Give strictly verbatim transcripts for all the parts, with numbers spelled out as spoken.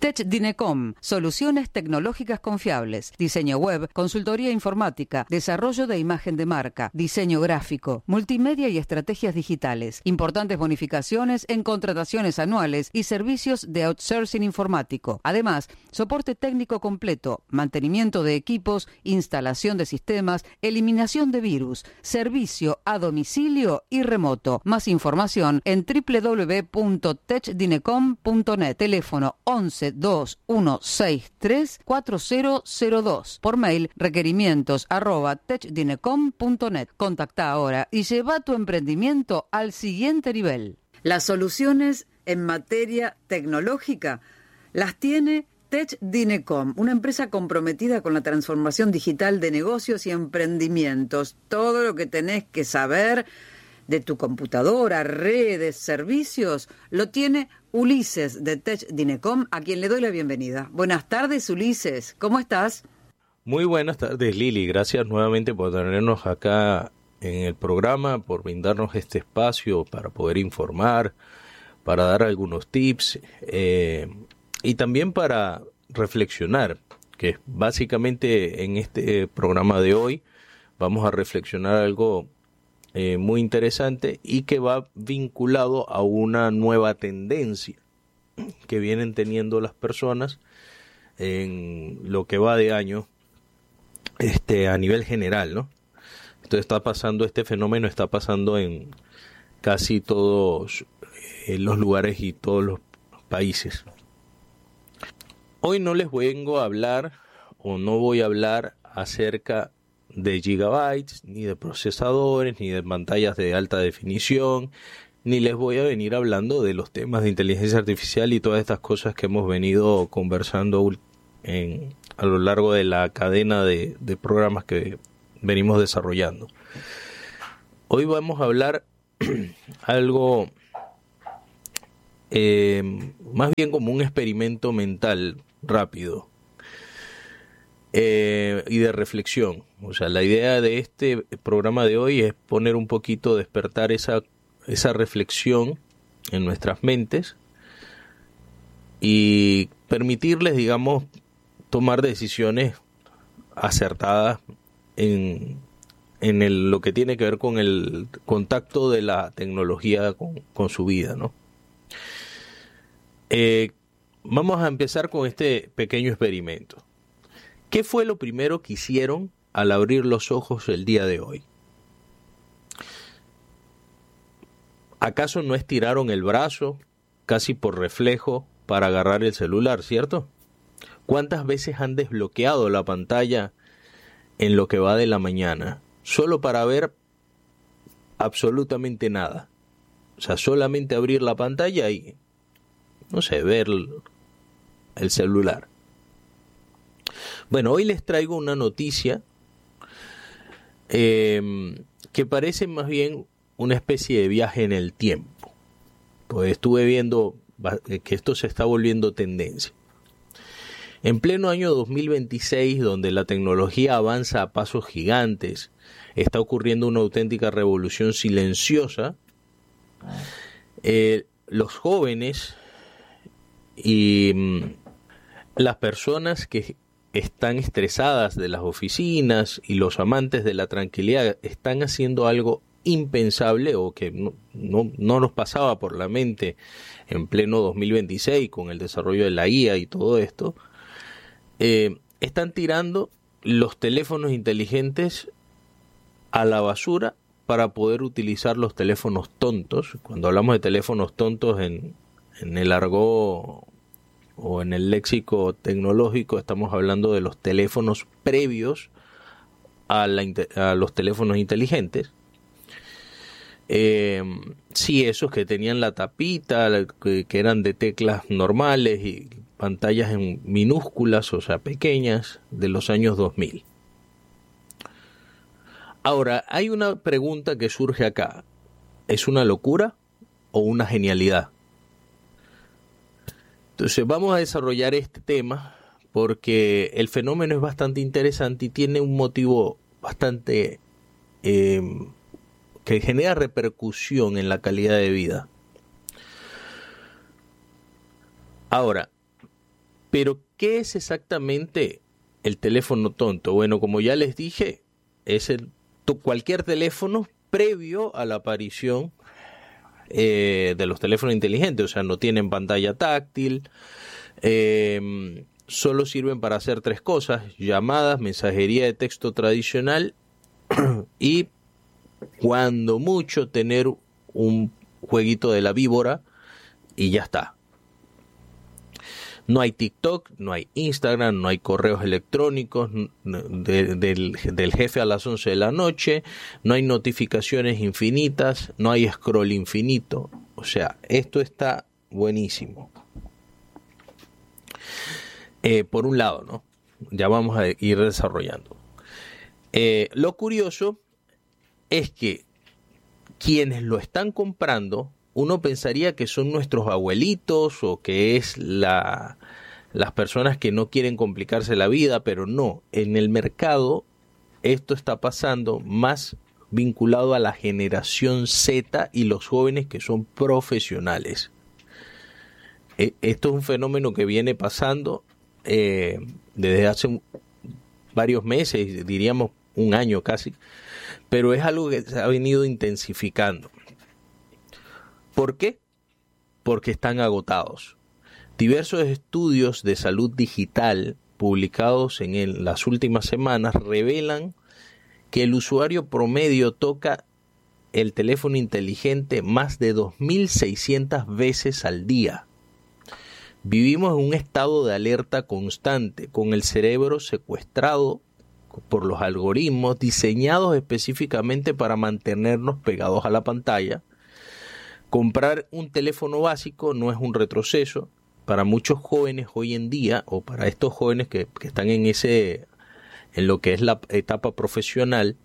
TechDinecom, soluciones tecnológicas confiables, diseño web, consultoría informática, desarrollo de imagen de marca, diseño gráfico, multimedia y estrategias digitales, importantes bonificaciones en contrataciones anuales y servicios de outsourcing informático. Además, soporte técnico completo, mantenimiento de equipos, instalación de sistemas, eliminación de virus, servicio a domicilio y remoto. Más información en doble u doble u doble u punto techdinecom punto net. Teléfono once dos uno seis tres cuatro cero cero dos. Por mail requerimientos arroba techdinecom punto net. Contacta ahora y lleva tu emprendimiento al siguiente nivel. Las soluciones en materia tecnológica las tiene TechDinecom, una empresa comprometida con la transformación digital de negocios y emprendimientos. Todo lo que tenés que saber de tu computadora, redes, servicios, lo tiene Ulises de TechDinecom, a quien le doy la bienvenida. Buenas tardes, Ulises. ¿Cómo estás? Muy buenas tardes, Lili. Gracias nuevamente por tenernos acá en el programa, por brindarnos este espacio para poder informar, para dar algunos tips eh, y también para reflexionar, que básicamente en este programa de hoy vamos a reflexionar algo Eh, muy interesante y que va vinculado a una nueva tendencia que vienen teniendo las personas en lo que va de año este, a nivel general, ¿no? Entonces está pasando, este fenómeno está pasando en casi todos eh, los lugares y todos los países. Hoy no les vengo a hablar o no voy a hablar acerca de gigabytes, ni de procesadores, ni de pantallas de alta definición, ni les voy a venir hablando de los temas de inteligencia artificial y todas estas cosas que hemos venido conversando en, a lo largo de la cadena de, de programas que venimos desarrollando. Hoy vamos a hablar algo eh, más bien como un experimento mental rápido. Eh, y de reflexión. O sea, la idea de este programa de hoy es poner un poquito, despertar esa, esa reflexión en nuestras mentes y permitirles, digamos, tomar decisiones acertadas en, en el, lo que tiene que ver con el contacto de la tecnología con, con su vida, ¿no? Eh, vamos a empezar con este pequeño experimento. ¿Qué fue lo primero que hicieron al abrir los ojos el día de hoy? ¿Acaso no estiraron el brazo, casi por reflejo, para agarrar el celular, cierto? ¿Cuántas veces han desbloqueado la pantalla en lo que va de la mañana, solo para ver absolutamente nada? O sea, solamente abrir la pantalla y, no sé, ver el celular. Bueno, hoy les traigo una noticia eh, que parece más bien una especie de viaje en el tiempo. Pues estuve viendo que esto se está volviendo tendencia. En pleno año dos mil veintiséis, donde la tecnología avanza a pasos gigantes, está ocurriendo una auténtica revolución silenciosa. Eh, los jóvenes y mm, las personas que están estresadas de las oficinas y los amantes de la tranquilidad están haciendo algo impensable o que no, no, no nos pasaba por la mente en pleno dos mil veintiséis con el desarrollo de la I A y todo esto. Eh, están tirando los teléfonos inteligentes a la basura para poder utilizar los teléfonos tontos. Cuando hablamos de teléfonos tontos en, en el argot o en el léxico tecnológico, estamos hablando de los teléfonos previos a, la, a los teléfonos inteligentes. Eh, sí, esos que tenían la tapita, que, que eran de teclas normales y pantallas en minúsculas, o sea, pequeñas, de los años dos mil. Ahora, hay una pregunta que surge acá. ¿Es una locura o una genialidad? Entonces vamos a desarrollar este tema porque el fenómeno es bastante interesante y tiene un motivo bastante eh, que genera repercusión en la calidad de vida. Ahora, Pero, ¿qué es exactamente el teléfono tonto? Bueno, como ya les dije, es el, cualquier teléfono previo a la aparición eh, de los teléfonos inteligentes. O sea, no tienen pantalla táctil, eh, solo sirven para hacer tres cosas: llamadas, mensajería de texto tradicional y, cuando mucho, tener un jueguito de la víbora y ya está. No hay TikTok, no hay Instagram, no hay correos electrónicos de, del, del jefe a las once de la noche, no hay notificaciones infinitas, no hay scroll infinito. O sea, esto está buenísimo. Eh, por un lado, ¿no? Ya vamos a ir desarrollando. Eh, lo curioso es que quienes lo están comprando, uno pensaría que son nuestros abuelitos o que es la, las personas que no quieren complicarse la vida, pero no. En el mercado esto está pasando más vinculado a la generación Z y los jóvenes que son profesionales. Eh, esto es un fenómeno que viene pasando eh, desde hace varios meses, diríamos un año casi, pero es algo que se ha venido intensificando. ¿Por qué? Porque están agotados. Diversos estudios de salud digital publicados en el, las últimas semanas revelan que el usuario promedio toca el teléfono inteligente más de dos mil seiscientas veces al día. Vivimos en un estado de alerta constante, con el cerebro secuestrado por los algoritmos diseñados específicamente para mantenernos pegados a la pantalla. Comprar un teléfono básico no es un retroceso. Para muchos jóvenes hoy en día, o para estos jóvenes que, que están en ese, en lo que es la etapa profesional,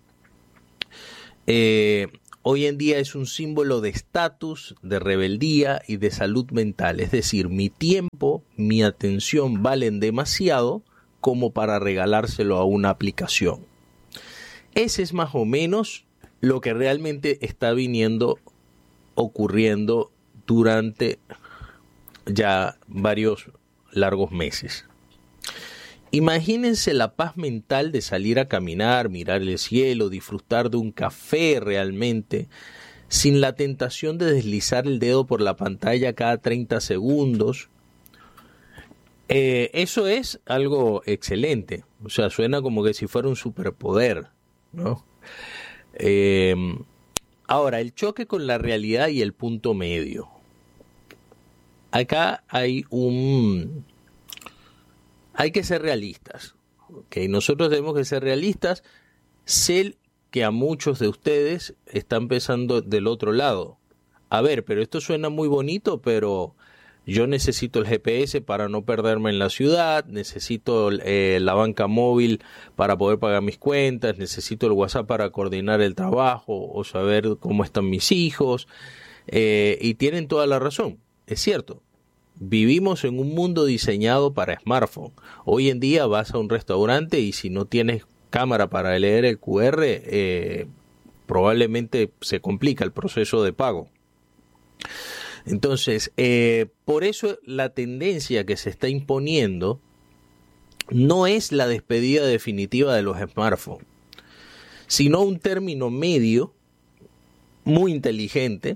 eh, hoy en día es un símbolo de estatus, de rebeldía y de salud mental. Es decir, mi tiempo, mi atención valen demasiado como para regalárselo a una aplicación. Ese es más o menos lo que realmente está viniendo ocurriendo durante ya varios largos meses. Imagínense la paz mental de salir a caminar, mirar el cielo, disfrutar de un café realmente, sin la tentación de deslizar el dedo por la pantalla cada treinta segundos. Eh, eso es algo excelente. O sea, suena como que si fuera un superpoder, ¿no? Eh, Ahora, el choque con la realidad y el punto medio. Acá hay un... Hay que ser realistas. ¿Okay? Nosotros tenemos que ser realistas. Sé que a muchos de ustedes están pensando del otro lado. A ver, pero esto suena muy bonito, pero yo necesito el G P S para no perderme en la ciudad, necesito eh, la banca móvil para poder pagar mis cuentas, necesito el WhatsApp para coordinar el trabajo o saber cómo están mis hijos, eh, y tienen toda la razón, es cierto. Vivimos en un mundo diseñado para smartphone. Hoy en día vas a un restaurante y si no tienes cámara para leer el Q R, eh, probablemente se complica el proceso de pago. Entonces, eh, por eso la tendencia que se está imponiendo no es la despedida definitiva de los smartphones, sino un término medio muy inteligente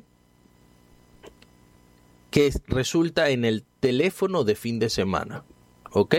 que resulta en el teléfono de fin de semana. ¿Ok?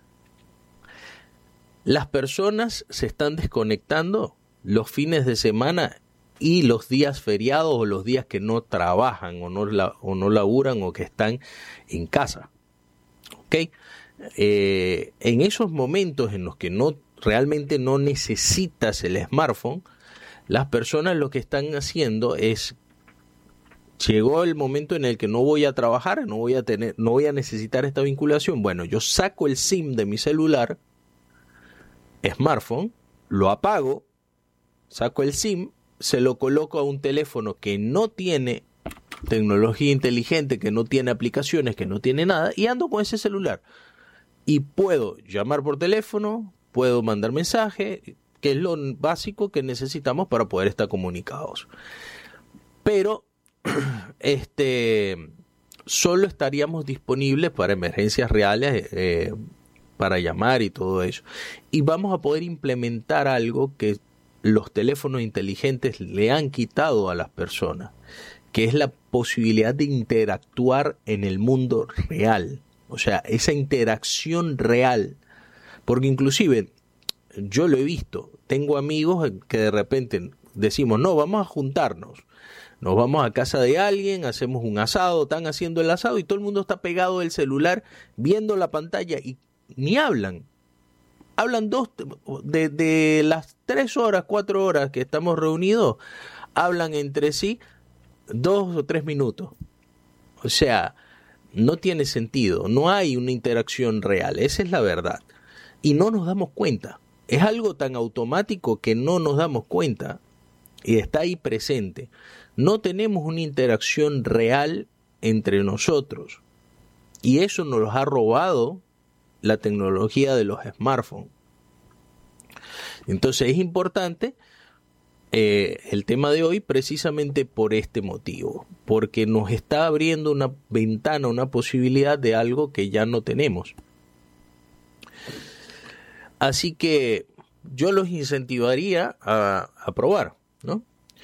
Las personas se están desconectando los fines de semana y los días feriados o los días que no trabajan o no, la, o no laburan o que están en casa. ¿Ok? Eh, en esos momentos en los que no realmente no necesitas el smartphone, las personas lo que están haciendo es: llegó el momento en el que no voy a trabajar, no voy a tener, no voy a necesitar esta vinculación. Bueno, yo saco el SIM de mi celular, smartphone, lo apago, saco el SIM, se lo coloco a un teléfono que no tiene tecnología inteligente, que no tiene aplicaciones, que no tiene nada, y ando con ese celular. Y puedo llamar por teléfono, puedo mandar mensaje, que es lo básico que necesitamos para poder estar comunicados. Pero, este, solo estaríamos disponibles para emergencias reales, eh, para llamar y todo eso. Y vamos a poder implementar algo que los teléfonos inteligentes le han quitado a las personas, que es la posibilidad de interactuar en el mundo real. O sea, esa interacción real. Porque inclusive, yo lo he visto, tengo amigos que de repente decimos, no, vamos a juntarnos. Nos vamos a casa de alguien, hacemos un asado, están haciendo el asado y todo el mundo está pegado del celular viendo la pantalla y ni hablan. Hablan dos, de, de las tres horas, cuatro horas que estamos reunidos, hablan entre sí dos o tres minutos. O sea, no tiene sentido, no hay una interacción real, esa es la verdad. Y no nos damos cuenta. Es algo tan automático que no nos damos cuenta y está ahí presente. No tenemos una interacción real entre nosotros y eso nos lo ha robado la tecnología de los smartphones. Entonces es importante eh, el tema de hoy precisamente por este motivo, porque nos está abriendo una ventana, una posibilidad de algo que ya no tenemos. Así que yo los incentivaría a, a probar, ¿no?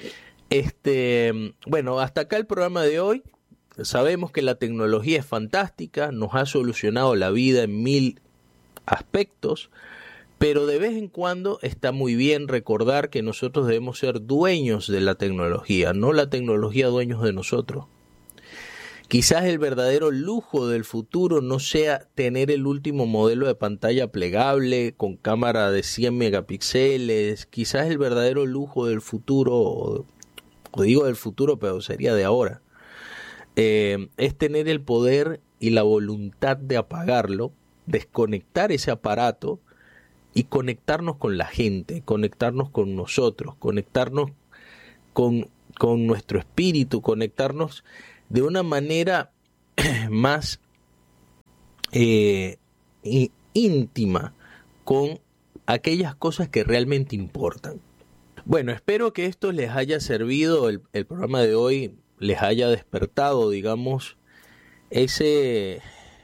Este, bueno, hasta acá el programa de hoy. Sabemos que la tecnología es fantástica, nos ha solucionado la vida en mil aspectos, pero de vez en cuando está muy bien recordar que nosotros debemos ser dueños de la tecnología, no la tecnología dueños de nosotros. Quizás el verdadero lujo del futuro no sea tener el último modelo de pantalla plegable con cámara de cien megapíxeles. Quizás el verdadero lujo del futuro, o, o digo del futuro, pero sería de ahora, eh, es tener el poder y la voluntad de apagarlo, desconectar ese aparato y conectarnos con la gente, conectarnos con nosotros, conectarnos con, con nuestro espíritu, conectarnos de una manera más eh, íntima con aquellas cosas que realmente importan. Bueno, espero que esto les haya servido, el, el programa de hoy les haya despertado, digamos, ese,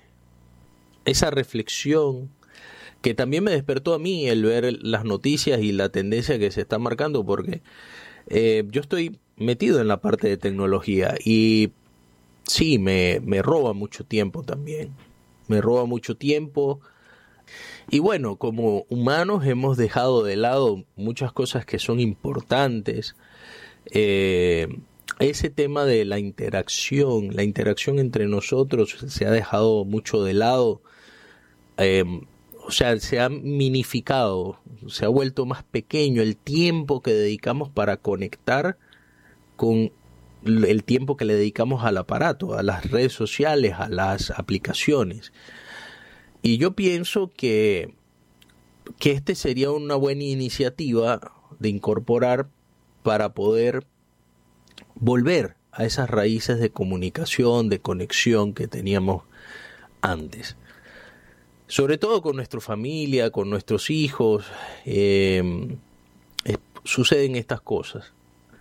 esa reflexión que también me despertó a mí el ver las noticias y la tendencia que se está marcando, porque eh, yo estoy metido en la parte de tecnología y sí, me, me roba mucho tiempo también, me roba mucho tiempo y bueno, como humanos hemos dejado de lado muchas cosas que son importantes. Eh, ese tema de la interacción, la interacción entre nosotros se ha dejado mucho de lado, eh, o sea, se ha minificado, se ha vuelto más pequeño el tiempo que dedicamos para conectar con el tiempo que le dedicamos al aparato, a las redes sociales, a las aplicaciones. Y yo pienso que, que este sería una buena iniciativa de incorporar para poder volver a esas raíces de comunicación, de conexión que teníamos antes. Sobre todo con nuestra familia, con nuestros hijos, eh, eh, suceden estas cosas.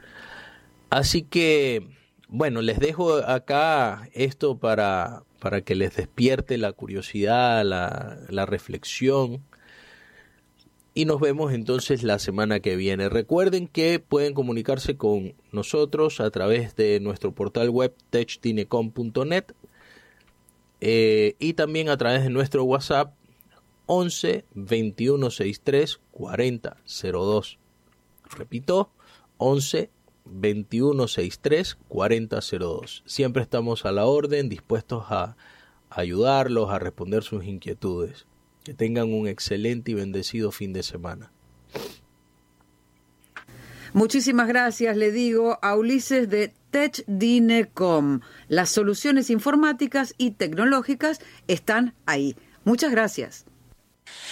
Así que, bueno, les dejo acá esto para, para que les despierte la curiosidad, la, la reflexión. Y nos vemos entonces la semana que viene. Recuerden que pueden comunicarse con nosotros a través de nuestro portal web tech dinecom punto net eh, y también a través de nuestro WhatsApp once veintiuno sesenta y tres cuarenta cero dos. Repito, once veintiuno sesenta y tres cuarenta cero dos. Siempre estamos a la orden, dispuestos a ayudarlos, a responder sus inquietudes. Que tengan un excelente y bendecido fin de semana. Muchísimas gracias, le digo a Ulises de Tech Dinecom. Las soluciones informáticas y tecnológicas están ahí. Muchas gracias.